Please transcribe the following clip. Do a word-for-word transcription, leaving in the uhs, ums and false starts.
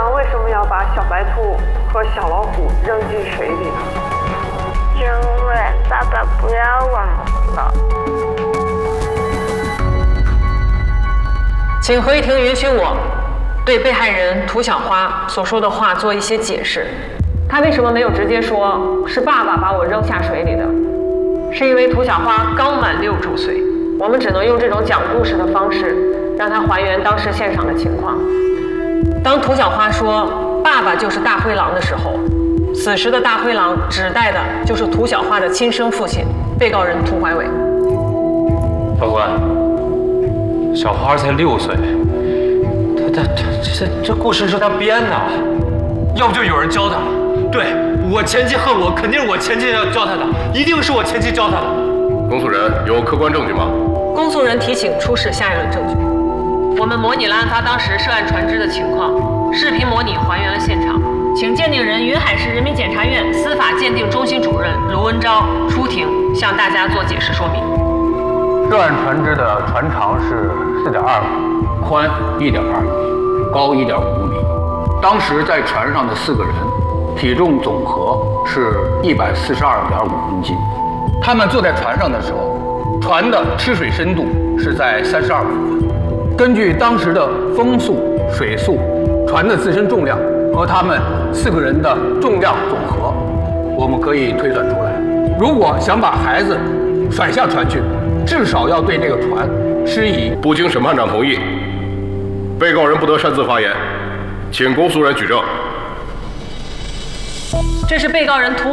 郎为什么要把小白兔和小老虎扔进水里呢？ 因为爸爸不要我们了。 请合议庭允许我对被害人涂小花所说的话做一些解释。他为什么没有直接说是爸爸把我扔下水里的？是因为涂小花刚满六周岁，我们只能用这种讲故事的方式让他还原当时现场的情况。当涂小花说爸爸就是大灰狼的时候，此时的大灰狼指代的就是涂小花的亲生父亲，被告人涂怀伟。 法官，小花才六岁，他他他这这故事是他编的，要不就有人教他。对，我前妻恨我，肯定是我前妻要教他的，一定是我前妻教他的。 公诉人有客观证据吗？ 公诉人提请出示下列证据。我们模拟了案发当时涉案船只的情况，视频模拟还原了现场。请鉴定人云海市人民检察院司法鉴定中心主任卢文昭出庭向大家做解释说明。 涉案船只的船长是四点二米，宽一点二米，高一点五米。当时在船上的四个人，体重总和是一百四十二点五公斤。他们坐在船上的时候，船的吃水深度是在三十二公分。根据当时的风速、水速、船的自身重量和他们四个人的重量总和，我们可以推算出来，如果想把孩子甩下船去，至少要对这个船施以。 不经审判长同意，被告人不得擅自发言，请公诉人举证。 这是被告人涂